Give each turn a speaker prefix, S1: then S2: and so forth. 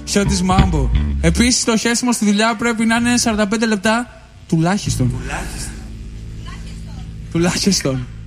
S1: Σιώτης Μάμπο. Επίσης το χέσιμο στη δουλειά πρέπει να είναι 45 λεπτά τουλάχιστον. Τουλάχιστον.